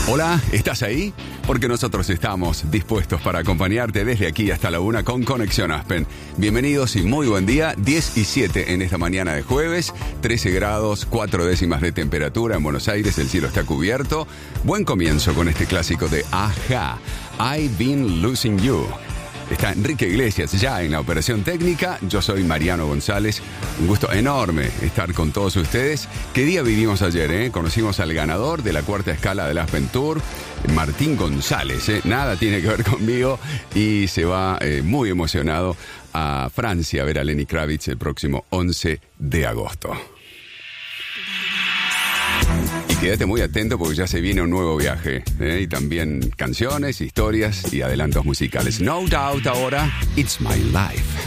Hola, ¿estás ahí? Porque nosotros estamos dispuestos para acompañarte desde aquí hasta la 1 con Conexión Aspen. Bienvenidos y muy buen día. 10 y 7 en esta mañana de jueves, 13 grados, 4 décimas de temperatura en Buenos Aires, el cielo está cubierto. Buen comienzo con este clásico de A-ha, I've Been Losing You. Está Enrique Iglesias ya en la operación técnica. Yo soy Mariano González. Un gusto enorme estar con todos ustedes. ¿Qué día vivimos ayer? Conocimos al ganador de la cuarta escala del Aspen Tour, Martín González. Nada tiene que ver conmigo y se va muy emocionado a Francia a ver a Lenny Kravitz el próximo 11 de agosto. Quédate muy atento porque ya se viene un nuevo viaje, y también canciones, historias y adelantos musicales. No Doubt ahora, It's My Life.